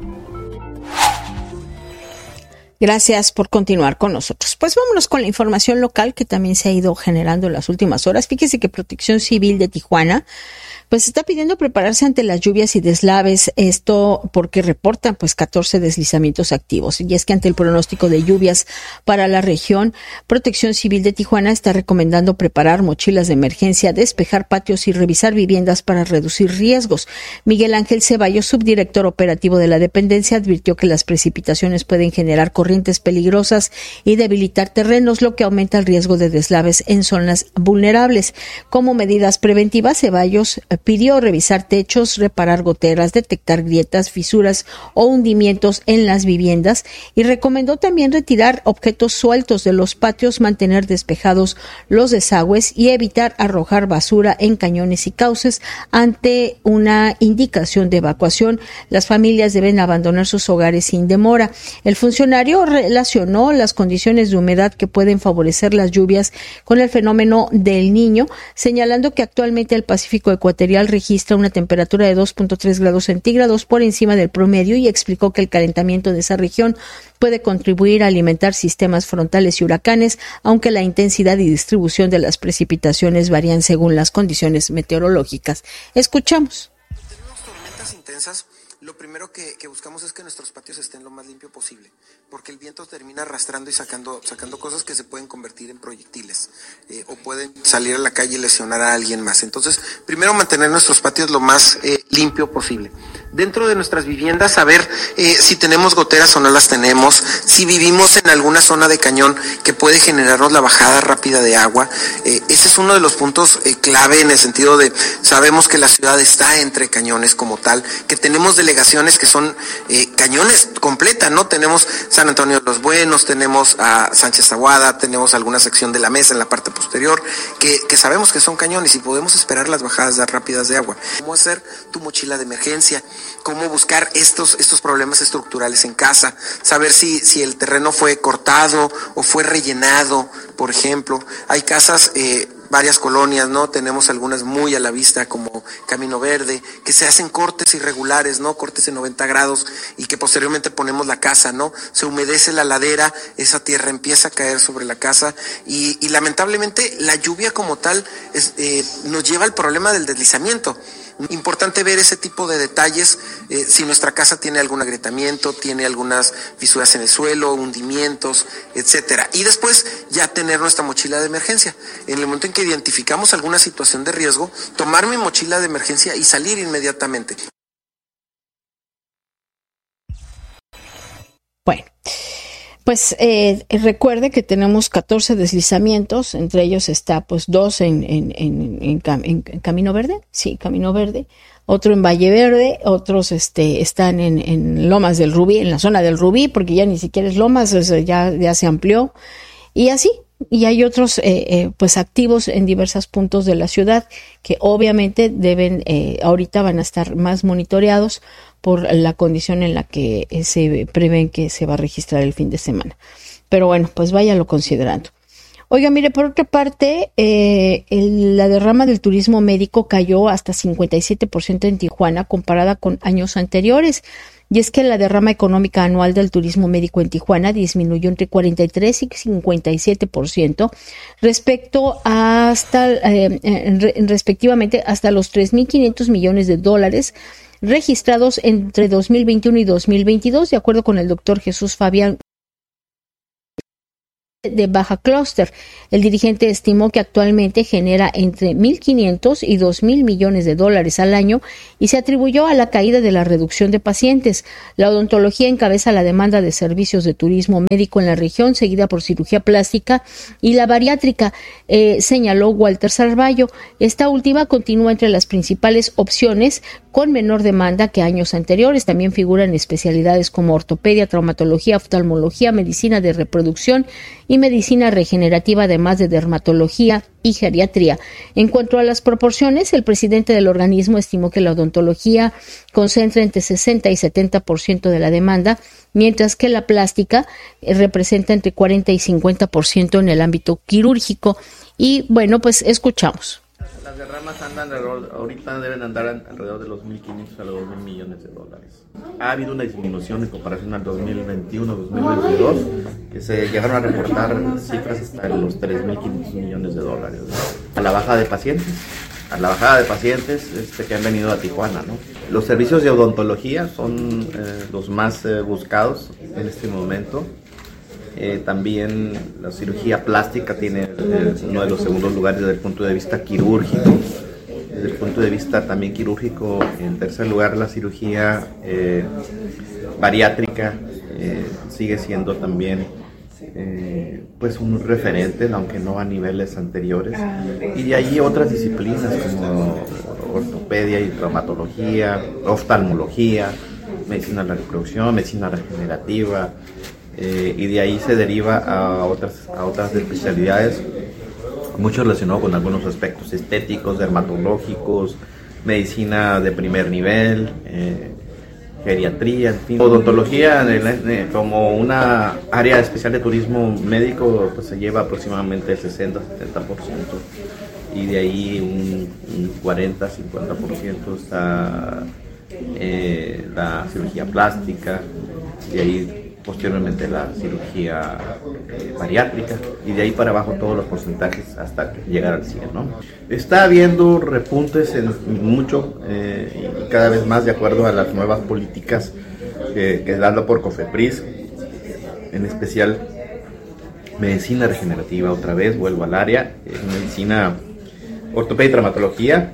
Gracias por continuar con nosotros. Pues vámonos con la información local que también se ha ido generando en las últimas horas. Fíjese que Protección Civil de Tijuana pues está pidiendo prepararse ante las lluvias y deslaves, esto porque reportan pues catorce deslizamientos activos. Y es que ante el pronóstico de lluvias para la región, Protección Civil de Tijuana está recomendando preparar mochilas de emergencia, despejar patios y revisar viviendas para reducir riesgos. Miguel Ángel Ceballos, subdirector operativo de la dependencia, advirtió que las precipitaciones pueden generar corrientes peligrosas y debilitar terrenos, lo que aumenta el riesgo de deslaves en zonas vulnerables. Como medidas preventivas, Ceballos pidió revisar techos, reparar goteras, detectar grietas, fisuras o hundimientos en las viviendas y recomendó también retirar objetos sueltos de los patios, mantener despejados los desagües y evitar arrojar basura en cañones y cauces. Ante una indicación de evacuación, las familias deben abandonar sus hogares sin demora. El funcionario relacionó las condiciones de humedad que pueden favorecer las lluvias con el fenómeno del Niño, señalando que actualmente el Pacífico Ecuatorial registra una temperatura de dos punto tres grados centígrados por encima del promedio y explicó que el calentamiento de esa región puede contribuir a alimentar sistemas frontales y huracanes, aunque la intensidad y distribución de las precipitaciones varían según las condiciones meteorológicas. Escuchamos. Tenemos tormentas intensas. Lo primero que, que buscamos es que nuestros patios estén lo más limpio posible, porque el viento termina arrastrando y sacando, sacando cosas que se pueden convertir en proyectiles eh, o pueden salir a la calle y lesionar a alguien más. Entonces, primero mantener nuestros patios lo más eh, limpio posible. Dentro de nuestras viviendas, saber eh, si tenemos goteras o no las tenemos, si vivimos en alguna zona de cañón que puede generarnos la bajada rápida de agua. Eh, ese es uno de los puntos eh, clave en el sentido de, sabemos que la ciudad está entre cañones como tal, que tenemos delegaciones que son eh, cañones completa, ¿no? Tenemos San Antonio de los Buenos, tenemos a Sánchez Aguada, tenemos alguna sección de la Mesa en la parte posterior, que, que sabemos que son cañones y podemos esperar las bajadas rápidas de agua. ¿Cómo hacer tu mochila de emergencia? ¿Cómo buscar estos, estos problemas estructurales en casa? Saber si, si el terreno fue cortado o fue rellenado, por ejemplo. Hay casas, eh, varias colonias, ¿no? Tenemos algunas muy a la vista como Camino Verde, que se hacen cortes irregulares, ¿no? Cortes de noventa grados y que posteriormente ponemos la casa, ¿no? Se humedece la ladera, esa tierra empieza a caer sobre la casa y, y lamentablemente la lluvia como tal es, eh, nos lleva al problema del deslizamiento. Importante ver ese tipo de detalles, eh, si nuestra casa tiene algún agrietamiento, tiene algunas fisuras en el suelo, hundimientos, etcétera. Y después ya tener nuestra mochila de emergencia. En el momento en que identificamos alguna situación de riesgo, tomar mi mochila de emergencia y salir inmediatamente. Bueno, pues eh, recuerde que tenemos catorce deslizamientos, entre ellos está pues dos en, en, en, en, en, en Camino Verde, sí, Camino Verde, otro en Valle Verde, otros este están en, en Lomas del Rubí, en la zona del Rubí, porque ya ni siquiera es Lomas, o sea, ya, ya se amplió, y así. Y hay otros eh, eh, pues activos en diversos puntos de la ciudad que obviamente deben, eh, ahorita van a estar más monitoreados por la condición en la que eh, se prevén que se va a registrar el fin de semana. Pero bueno, pues váyalo considerando. Oiga, mire, por otra parte, eh, el, la derrama del turismo médico cayó hasta cincuenta y siete por ciento en Tijuana comparada con años anteriores. Y es que la derrama económica anual del turismo médico en Tijuana disminuyó entre cuarenta y tres y cincuenta y siete por ciento respecto hasta, eh, respectivamente hasta los tres mil quinientos millones de dólares registrados entre dos mil veintiuno y dos mil veintidós, de acuerdo con el doctor Jesús Fabián de Baja Cluster. El dirigente estimó que actualmente genera entre mil quinientos y dos mil millones de dólares al año y se atribuyó a la caída de la reducción de pacientes. La odontología encabeza la demanda de servicios de turismo médico en la región, seguida por cirugía plástica y la bariátrica, eh, señaló Walter Sarballo. Esta última continúa entre las principales opciones con menor demanda que años anteriores. También figuran especialidades como ortopedia, traumatología, oftalmología, medicina de reproducción y medicina regenerativa, además de dermatología y geriatría. En cuanto a las proporciones, el presidente del organismo estimó que la odontología concentra entre sesenta y setenta por ciento de la demanda, mientras que la plástica representa entre cuarenta y cincuenta por ciento en el ámbito quirúrgico. Y bueno, pues escuchamos. Las derramas andan alrededor, ahorita deben andar alrededor de los mil quinientos a los dos mil millones de dólares. Ha habido una disminución en comparación al dos mil veintiuno dos mil veintidós, que se llegaron a reportar cifras hasta los tres mil quinientos millones de dólares, ¿no? A la baja de pacientes, a la bajada de pacientes este, que han venido a Tijuana, ¿no? Los servicios de odontología son eh, los más eh, buscados en este momento. Eh, también la cirugía plástica tiene eh, uno de los segundos lugares desde el punto de vista quirúrgico. Desde el punto de vista también quirúrgico, en tercer lugar la cirugía eh, bariátrica eh, sigue siendo también eh, pues un referente, aunque no a niveles anteriores. Y de ahí otras disciplinas como ortopedia y traumatología, oftalmología, medicina de la reproducción, medicina regenerativa. Eh, y de ahí se deriva a otras, a otras especialidades, mucho relacionado con algunos aspectos estéticos, dermatológicos, medicina de primer nivel, eh, geriatría, en fin. Odontología eh, como una área especial de turismo médico pues, se lleva aproximadamente el sesenta a setenta por ciento y de ahí un, un cuarenta a cincuenta por ciento está eh, la cirugía plástica, de ahí posteriormente la cirugía eh, bariátrica y de ahí para abajo todos los porcentajes hasta llegar al cien, ¿no? Está habiendo repuntes en mucho eh, y cada vez más de acuerdo a las nuevas políticas que, que dando por COFEPRIS, en especial medicina regenerativa. Otra vez vuelvo al área, eh, medicina ortopedia y traumatología,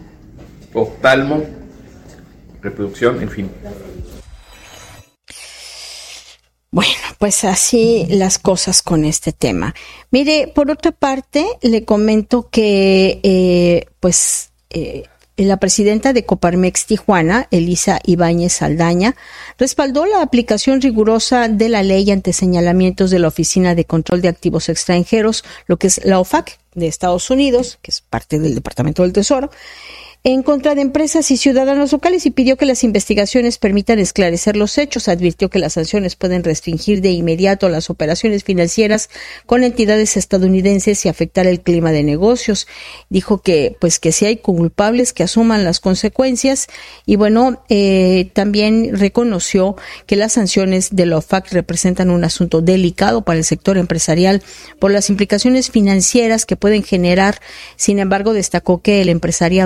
oftalmo, reproducción, en fin. Bueno, pues así las cosas con este tema. Mire, por otra parte, le comento que, eh, pues, eh, la presidenta de Coparmex Tijuana, Elisa Ibáñez Saldaña, respaldó la aplicación rigurosa de la ley ante señalamientos de la Oficina de Control de Activos Extranjeros, lo que es la O F A C de Estados Unidos, que es parte del Departamento del Tesoro, en contra de empresas y ciudadanos locales y pidió que las investigaciones permitan esclarecer los hechos. Advirtió que las sanciones pueden restringir de inmediato las operaciones financieras con entidades estadounidenses y afectar el clima de negocios. Dijo que, pues, que si hay culpables que asuman las consecuencias y bueno, eh, también reconoció que las sanciones de la O F A C representan un asunto delicado para el sector empresarial por las implicaciones financieras que pueden generar. Sin embargo, destacó que el empresariado de Tijuana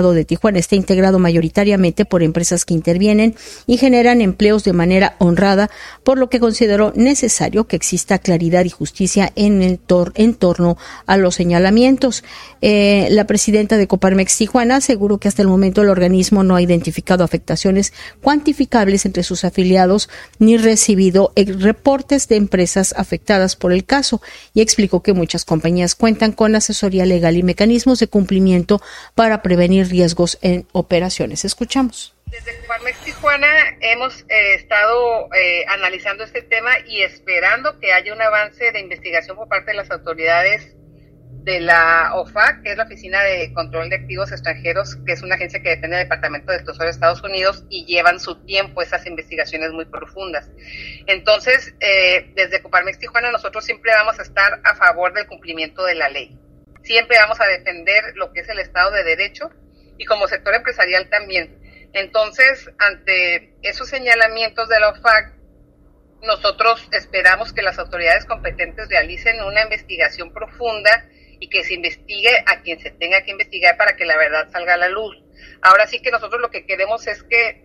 Tijuana está integrado mayoritariamente por empresas que intervienen y generan empleos de manera honrada, por lo que consideró necesario que exista claridad y justicia en el tor- en torno a los señalamientos. Eh, la presidenta de Coparmex Tijuana aseguró que hasta el momento el organismo no ha identificado afectaciones cuantificables entre sus afiliados ni recibido reportes de empresas afectadas por el caso, y explicó que muchas compañías cuentan con asesoría legal y mecanismos de cumplimiento para prevenir riesgos en operaciones. Escuchamos. Desde Coparmex Tijuana hemos eh, estado eh, analizando este tema y esperando que haya un avance de investigación por parte de las autoridades de la O F A C, que es la Oficina de Control de Activos Extranjeros, que es una agencia que depende del Departamento del Tesoro de Estados Unidos, y llevan su tiempo esas investigaciones muy profundas. Entonces, eh, desde Coparmex Tijuana nosotros siempre vamos a estar a favor del cumplimiento de la ley. Siempre vamos a defender lo que es el Estado de Derecho, y como sector empresarial también. Entonces, ante esos señalamientos de la O F A C, nosotros esperamos que las autoridades competentes realicen una investigación profunda y que se investigue a quien se tenga que investigar para que la verdad salga a la luz. Ahora sí que nosotros lo que queremos es que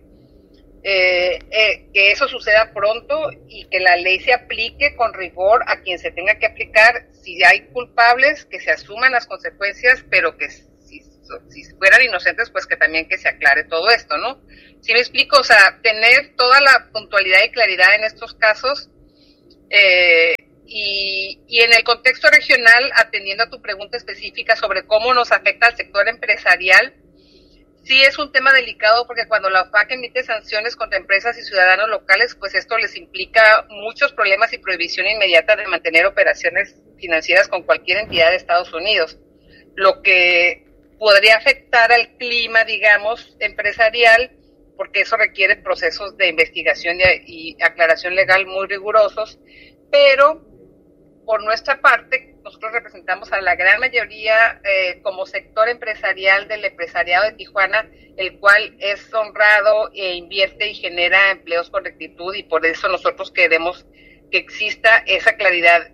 eh, eh, que eso suceda pronto y que la ley se aplique con rigor a quien se tenga que aplicar. Si hay culpables, que se asuman las consecuencias, pero que si, si fueran inocentes, pues que también que se aclare todo esto, ¿no? ¿Sí me explico? O sea, tener toda la puntualidad y claridad en estos casos, eh, y, y en el contexto regional, atendiendo a tu pregunta específica sobre cómo nos afecta al sector empresarial, sí es un tema delicado, porque cuando la O F A C emite sanciones contra empresas y ciudadanos locales, pues esto les implica muchos problemas y prohibición inmediata de mantener operaciones financieras con cualquier entidad de Estados Unidos, lo que podría afectar al clima, digamos, empresarial, porque eso requiere procesos de investigación y, y aclaración legal muy rigurosos, pero por nuestra parte, nosotros representamos a la gran mayoría eh, como sector empresarial del empresariado de Tijuana, el cual es honrado e invierte y genera empleos con rectitud, y por eso nosotros queremos que exista esa claridad.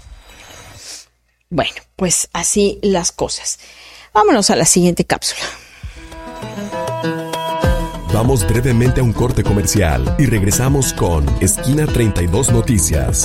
Bueno, pues así las cosas. Vámonos a la siguiente cápsula. Vamos brevemente a un corte comercial y regresamos con Esquina treinta y dos Noticias.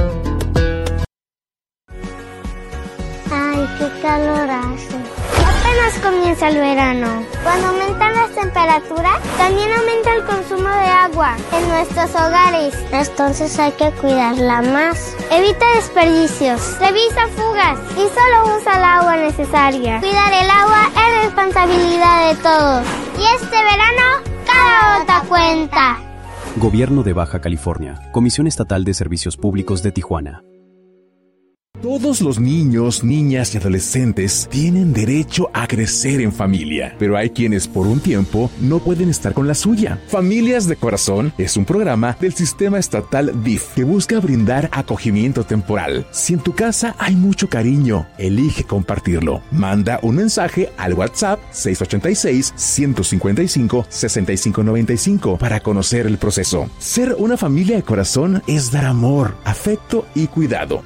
Ay, qué calor hace. Apenas comienza el verano. Cuando aumentan las temperaturas, también aumenta el consumo de agua en nuestros hogares. Entonces hay que cuidarla más. Evita desperdicios, revisa fugas y solo usa el agua necesaria. Cuidar el agua es responsabilidad de todos. Y este verano, cada gota cuenta. Gobierno de Baja California, Comisión Estatal de Servicios Públicos de Tijuana. Todos los niños, niñas y adolescentes tienen derecho a crecer en familia, pero hay quienes por un tiempo no pueden estar con la suya. Familias de Corazón es un programa del sistema estatal D I F que busca brindar acogimiento temporal. Si en tu casa hay mucho cariño, elige compartirlo. Manda un mensaje al WhatsApp seis ocho seis, uno cinco cinco, seis cinco nueve cinco para conocer el proceso. Ser una familia de corazón es dar amor, afecto y cuidado.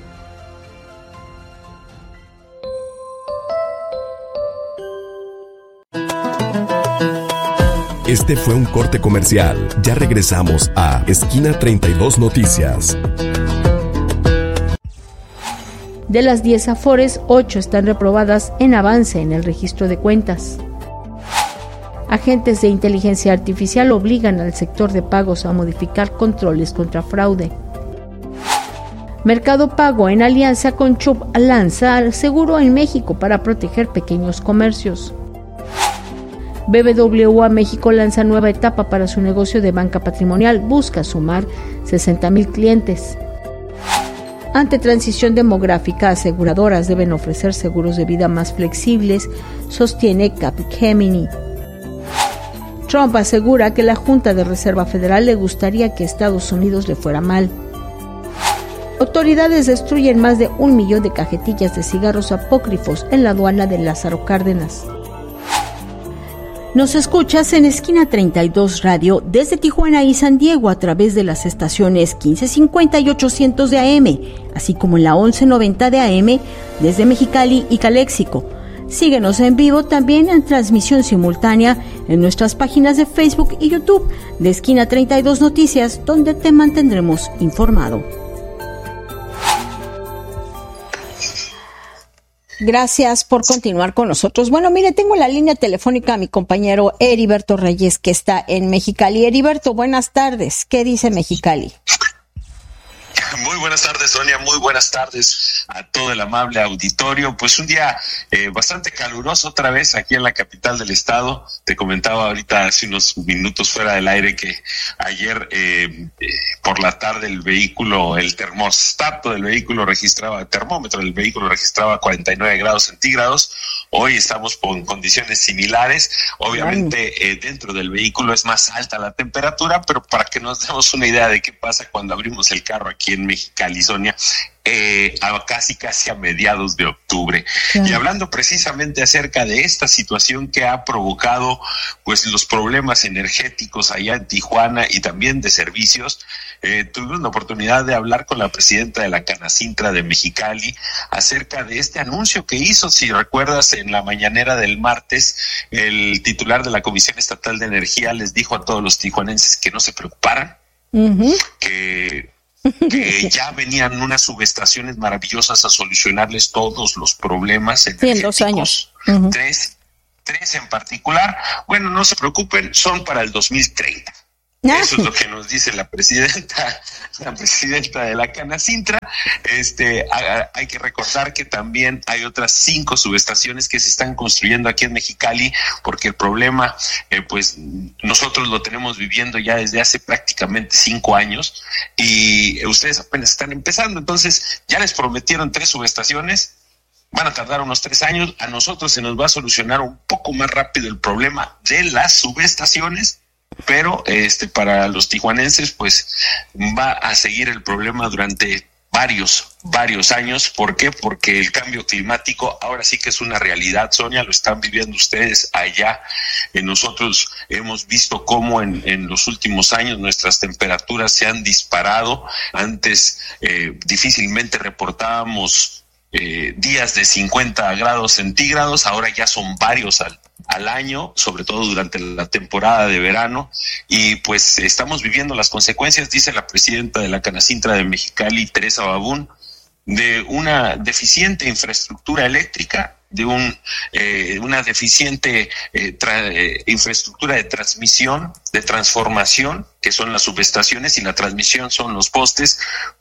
Este fue un corte comercial. Ya regresamos a Esquina treinta y dos Noticias. De las diez Afores, ocho están reprobadas en avance en el registro de cuentas. Agentes de inteligencia artificial obligan al sector de pagos a modificar controles contra fraude. Mercado Pago, en alianza con Chubb, lanza seguro en México para proteger pequeños comercios. B B W A México lanza nueva etapa para su negocio de banca patrimonial, busca sumar sesenta mil clientes. Ante transición demográfica, aseguradoras deben ofrecer seguros de vida más flexibles, sostiene Capgemini. Trump asegura que la Junta de Reserva Federal le gustaría que Estados Unidos le fuera mal. Autoridades destruyen más de un millón de cajetillas de cigarros apócrifos en la aduana de Lázaro Cárdenas. Nos escuchas en Esquina treinta y dos Radio desde Tijuana y San Diego a través de las estaciones quince cincuenta y ochocientos de A M, así como en la once noventa de A M desde Mexicali y Caléxico. Síguenos en vivo también en transmisión simultánea en nuestras páginas de Facebook y YouTube de Esquina treinta y dos Noticias, donde te mantendremos informado. Gracias por continuar con nosotros. Bueno, mire, tengo la línea telefónica a mi compañero Heriberto Reyes, que está en Mexicali. Heriberto, buenas tardes. ¿Qué dice Mexicali? Muy buenas tardes, Sonia, muy buenas tardes a todo el amable auditorio. Pues un día eh, bastante caluroso otra vez aquí en la capital del estado. Te comentaba ahorita hace unos minutos fuera del aire que ayer eh, eh, por la tarde el vehículo, el termostato del vehículo registraba, el termómetro del vehículo registraba cuarenta y nueve grados centígrados. Hoy estamos con condiciones similares. Obviamente eh, dentro del vehículo es más alta la temperatura, pero para que nos demos una idea de qué pasa cuando abrimos el carro aquí en Mexicali, Sonia, eh, a casi casi a mediados de octubre. Claro. Y hablando precisamente acerca de esta situación que ha provocado pues los problemas energéticos allá en Tijuana y también de servicios, eh, tuve una oportunidad de hablar con la presidenta de la Canacintra de Mexicali acerca de este anuncio que hizo. Si recuerdas, en la mañanera del martes, el titular de la Comisión Estatal de Energía les dijo a todos los tijuanenses que no se preocuparan, uh-huh. que que ya venían unas subestaciones maravillosas a solucionarles todos los problemas energéticos. Sí, en dos años. Uh-huh. Tres, tres en particular. Bueno, no se preocupen, son para el dos mil treinta. Eso es lo que nos dice la presidenta, la presidenta de la Canacintra. Este, a, hay que recordar que también hay otras cinco subestaciones que se están construyendo aquí en Mexicali, porque el problema, eh, pues, nosotros lo tenemos viviendo ya desde hace prácticamente cinco años y ustedes apenas están empezando. Entonces, ya les prometieron tres subestaciones. Van a tardar unos tres años. A nosotros se nos va a solucionar un poco más rápido el problema de las subestaciones. Pero este para los tijuanenses pues va a seguir el problema durante varios, varios años. ¿Por qué? Porque el cambio climático ahora sí que es una realidad, Sonia, lo están viviendo ustedes allá. Eh, nosotros hemos visto cómo en, en los últimos años nuestras temperaturas se han disparado. Antes eh, difícilmente reportábamos eh, días de cincuenta grados centígrados, ahora ya son varios al al año, sobre todo durante la temporada de verano, y pues estamos viviendo las consecuencias, dice la presidenta de la Canacintra de Mexicali, Teresa Babún, de una deficiente infraestructura eléctrica, de un eh, una deficiente eh, tra- eh, infraestructura de transmisión, de transformación, que son las subestaciones, y la transmisión son los postes,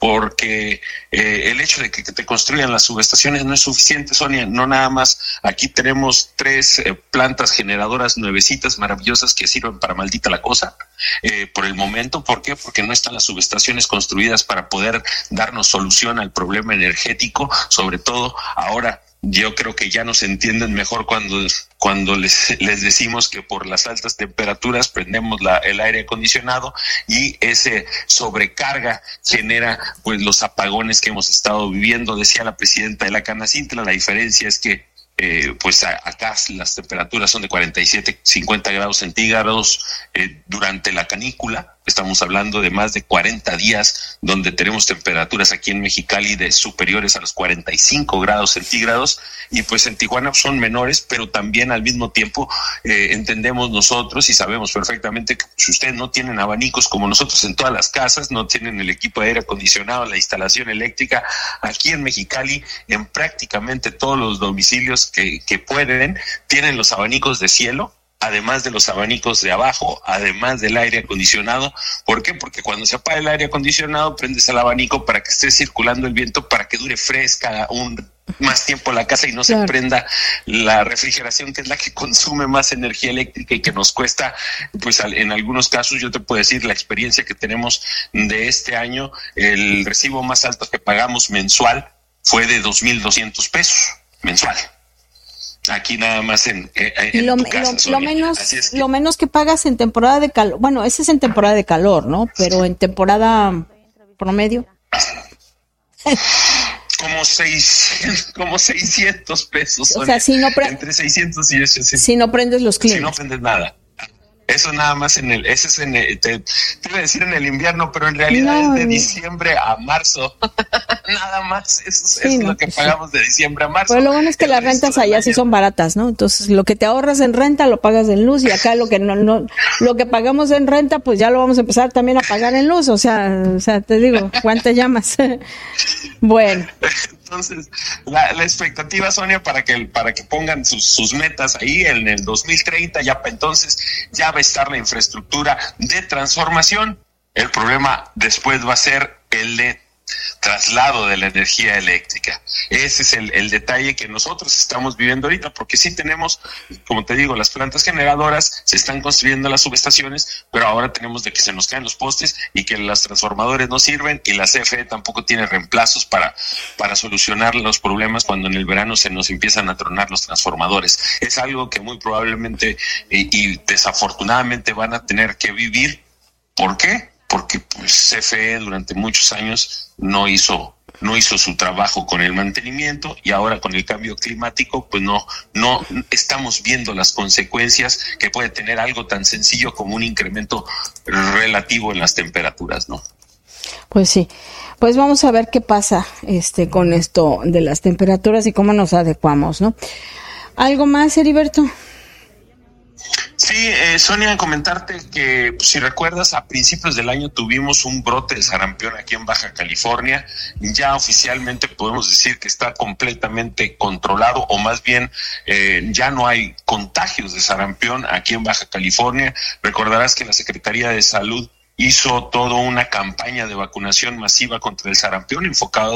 porque eh, el hecho de que, que te construyan las subestaciones no es suficiente, Sonia. No nada más, aquí tenemos tres eh, plantas generadoras nuevecitas, maravillosas, que sirven para maldita la cosa, eh, por el momento. ¿Por qué? Porque no están las subestaciones construidas para poder darnos solución al problema energético, sobre todo ahora. Yo creo que ya nos entienden mejor cuando, cuando les, les decimos que por las altas temperaturas prendemos la, el aire acondicionado y ese sobrecarga genera pues los apagones que hemos estado viviendo. Decía la presidenta de la Canacintra, la diferencia es que eh, pues a, acá las temperaturas son de cuarenta y siete, cincuenta grados centígrados eh, durante la canícula. Estamos hablando de más de cuarenta días donde tenemos temperaturas aquí en Mexicali de superiores a los cuarenta y cinco grados centígrados, y pues en Tijuana son menores, pero también al mismo tiempo eh, entendemos nosotros y sabemos perfectamente que si ustedes no tienen abanicos como nosotros en todas las casas, no tienen el equipo de aire acondicionado, la instalación eléctrica, aquí en Mexicali en prácticamente todos los domicilios que, que pueden, tienen los abanicos de cielo, además de los abanicos de abajo, además del aire acondicionado. ¿Por qué? Porque cuando se apaga el aire acondicionado, prendes el abanico para que esté circulando el viento, para que dure fresca un más tiempo la casa y no claro. se prenda la refrigeración, que es la que consume más energía eléctrica y que nos cuesta, pues en algunos casos, yo te puedo decir la experiencia que tenemos de este año, el recibo más alto que pagamos mensual fue de dos mil doscientos pesos mensual. Aquí nada más en, en y lo, tu casa, lo, lo menos es que... lo menos que pagas en temporada de calor, bueno, ese es en temporada de calor, ¿no? Pero en temporada promedio como seis, como seiscientos pesos. O sea, si no pre- entre seiscientos y eso, sí. Si no prendes los climas. Si no prendes nada. Eso eso nada más en el, ese es en el, te, te iba a decir en el invierno, pero en realidad no, es de diciembre a marzo. Nada más, eso sí, es no, lo que pues pagamos sí. de diciembre a marzo. Pero lo bueno es que el las rentas allá sí son baratas, ¿no? Entonces lo que te ahorras en renta lo pagas en luz, y acá lo que no, no, lo que pagamos en renta, pues ya lo vamos a empezar también a pagar en luz, o sea, o sea, te digo, ¿cuántas llamas? Bueno. Entonces, la, la expectativa, Sonia, para que para que pongan sus, sus metas ahí en el dos mil treinta, ya entonces ya va a estar la infraestructura de transformación. El problema después va a ser el de traslado de la energía eléctrica. Ese es el, el detalle que nosotros estamos viviendo ahorita, porque sí tenemos, como te digo, las plantas generadoras, se están construyendo las subestaciones, pero ahora tenemos de que se nos caen los postes y que los transformadores no sirven, y la C F E tampoco tiene reemplazos para, para solucionar los problemas cuando en el verano se nos empiezan a tronar los transformadores. Es algo que muy probablemente y, y desafortunadamente van a tener que vivir. ¿Por qué? Porque pues C F E durante muchos años no hizo no hizo su trabajo con el mantenimiento, y ahora con el cambio climático pues no no estamos viendo las consecuencias que puede tener algo tan sencillo como un incremento relativo en las temperaturas, ¿no? Pues sí. Pues vamos a ver qué pasa este con esto de las temperaturas y cómo nos adecuamos, ¿no? ¿Algo más, Heriberto? Sí, eh, Sonia, comentarte que pues, si recuerdas, a principios del año tuvimos un brote de sarampión aquí en Baja California. Ya oficialmente podemos decir que está completamente controlado, o más bien eh, ya no hay contagios de sarampión aquí en Baja California. Recordarás que la Secretaría de Salud hizo toda una campaña de vacunación masiva contra el sarampión enfocado